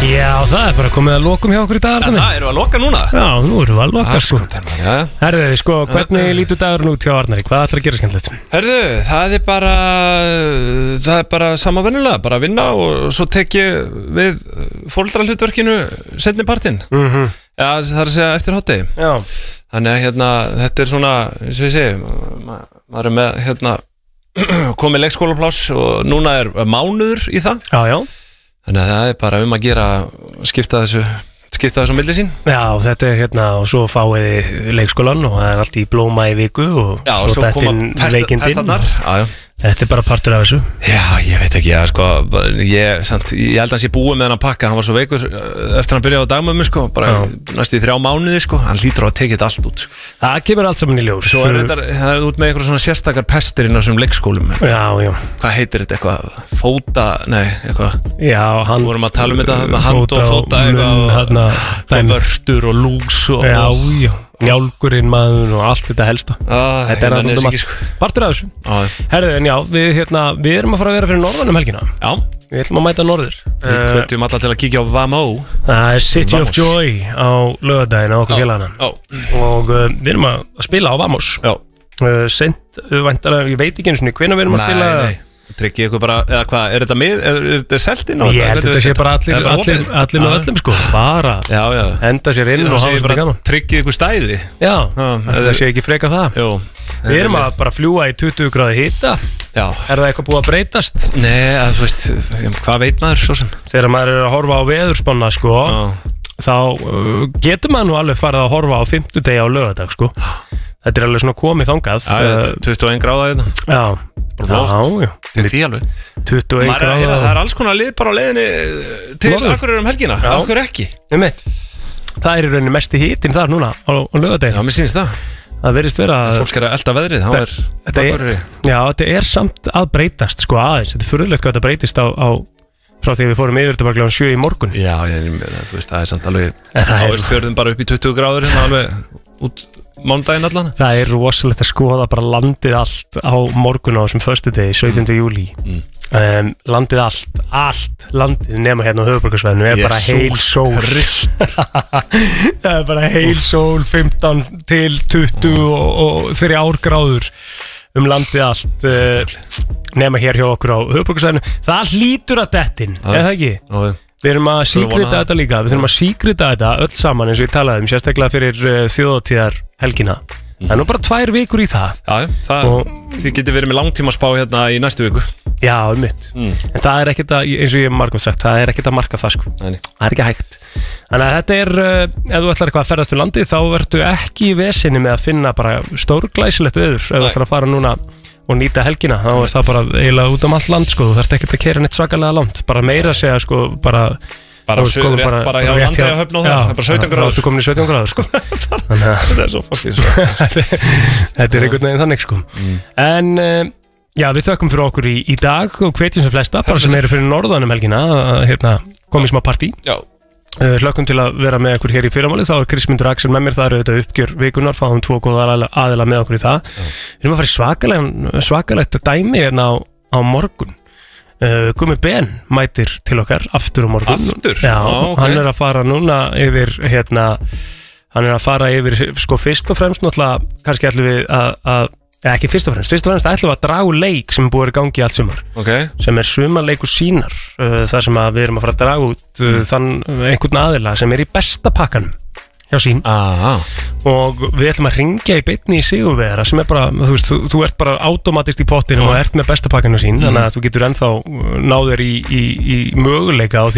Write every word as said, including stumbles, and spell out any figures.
Já, það er bara komið að lokum hjá okkur í dag. En það eru að loka núna? Já, nú eru við að loka sko. Ja. Herðu, sko, hvernig lítur dagurinn út hjá Arnari? Hvað ætlar að gera skemmtilegt? Herðu, það er bara það er bara sama venjulega, bara að vinna og svo tek ég við fóldrahlutverkinu seinni partinn. Mhm. Já, það er að segja eftir hádegi. Já. Þannig að hérna, þetta er svona, eins og ég segi, ma- maður er með hérna komið leikskólapláss og núna er mánuður í það. Já, já. Þannig að það er bara um að gera skipta þessu skipta þessu á milli sín. Já, þetta er hérna og svo fáið þið leikskólan og það er allt í blóma í viku og Já, og svo koma pest, pestarnar. Já, já. Þetta er bara partur af þessu. Já, ég veit ekki, já, sko, ég, samt, ég held að hans ég búið með hann að pakka, hann var svo veikur eftir hann byrjaði á dagmömmu, sko, bara næstu í þrjá mánuði, sko, hann lítur á að tekið þetta allt út, sko. Það kemur allt saman í ljós. Svo er þetta, það er út með eitthvað svona sérstakar pestir inn á þessum leikskólum. Já, já. Hvað heitir þetta, eitthvað, fóta, nei, eitthvað. Já, hann. Þú vorum að tala um þetta, þarna, hand og fóta, eitthvað, og vörtur og lús og... Já, já. Njálgurinn maður og allt þetta helsta. ah, Þetta er að ekki, sko. Partur af þessu. ah. Herðu, en já, við, hérna, við erum að fara að vera fyrir norðan um helgina. Já. Við ætlum að mæta norður. Við uh, kvöldum alla til að kíkja á Vamó. Það er City Vamos. of Joy á laugardaginn á okkur félagana. Og uh, við erum að spila á Vamos. Já. uh, Sent, uh, væntanlega, ég veit ekki eins og hvenær við erum að spila. Nei, nei. Tryggið ykkur bara, eða hvað, er þetta mið, er, er þetta seltinn á þetta? Ég held þetta sé bara allir, bara allir, opið? allir með öllum sko. Bara Já, já. enda sér inn og hafa þetta gaman. Tryggið ykkur stæði. Já, Já, þetta sé ekki freka það. Jú. Við erum að bara fljúa í tuttugu gráði hita. Já. Er það eitthvað búið að breytast? Nei, að, þú veist, hvað veit maður svo sem? Þegar maður er að horfa á veðurspána sko, Já. þá uh, getur maður nú alveg farið að horfa á fimmtudegi á laugardag sko. Þetta er alveg svona komið þangað. Já, uh, tuttugu og ein gráða þetta. Já. Bara flott. Já, já. Þetta er því alveg. tuttugu og ein Maður er að gráða. heyra, það er alls konar lið bara á leiðinni til Norður. Akureyrar um helgina. Já. Akkur ekki. Einmitt. Það er í rauninni mest í hitinn þar núna á, á laugardaginn. Já, mér sýnist það. Það verðist vera að Fólk er að elda veðrið, þá er þetta er, já, þetta er samt að breytast sko aðeins. Þetta er furðulegt hvað þetta breytist á, á frá því við fórum yfir þetta bara klukkan sjö í morgun. Já, ég, þú veist, það er samt alveg En það á er- Austfjörðum bara upp í tuttugu gráður hérna alveg út mánudaginn allan. Það er rosalegt að skoða bara landið allt á morgun á þessum föstudegi, sautjánda júlí. Mm. Um, landið allt, allt landið nema hérna á höfuðborgarsvæðinu er bara heil sól. Það er bara heil sól, fimmtán til tuttugu og, og þrjár gráður um landið allt uh, nema hér hjá okkur á höfuðborgarsvæðinu. Það hlýtur að dettin, Já. er það ekki? Já. Við erum að Skulum vona síkrita það. þetta líka, við þurfum að síkrita þetta öll saman eins og ég talaði um, sérstaklega fyrir uh, þjóðatíðar helgina. Það er nú bara tvær vikur í það. Já, það, Og- þið getið verið með langtíma spá hérna í næstu viku. Já, um mitt. Mm. En það er ekkert að, eins og ég hef margótt sagt, það er ekkert að marka það sko. Nei. Það er ekki hægt. Þannig að þetta er, uh, ef þú ætlar eitthvað að ferðast um landið, þá verður ekki í vesinni með að finna bara stórglæsilegt veður. Ef þú Nei. ætlar að fara núna og nýta helgina, þá er það bara eiginlega út um allt land sko. Þú þarft ekkert að keyra neitt svakalega langt. Bara meira að segja sko, bara... Bara, þú ert sög, komin rétt, bara hjá landið að höfna á það, það er bara sautján Já, gráður. þá ertu komin í sautján gráður sko. Þannig að Þetta er svo fokkið svo. þetta er einhvern veginn þannig sko. En uh, já, við þökkum fyrir okkur í, í dag og hvetjum sem flesta, bara sem eru fyrir norðan um helgina, að hérna, komið smá partí. Já. Uh, hlökkum til að vera með okkur hér í fyrramálið. Þá er Kristmundur Axel með mér, það eru auðvitað uppgjör vikunar, fáum tvo góða aðila, aðila með okkur í það. Við erum að fara í svakalegt, svakalegt dæmi hérna á, á morgun. Uh, Gummi Ben mætir til okkar aftur á morgun. Aftur? Já, Ó, ok. hann er að fara núna yfir hérna, hann er að fara yfir sko fyrst og fremst náttúrulega kannski ætlum við að, að eða ekki fyrst og fremst, fyrst og fremst ætlum við að draga úr leik sem er búið að vera í gangi allt sumar, Ok. sem er sumarleikur sínar, uh, þar sem að við erum að fara að draga út uh, þann einhvern aðila sem er í besta pakkanum hjá sín. Aha. Og við ætlum að ringja í beinni í sigurvegara sem er bara, þú veist, þú, þú ert bara automatist í pottinum og ert með besta pakkanu sín, þannig að þú getur ennþá náður í, í, í möguleika á því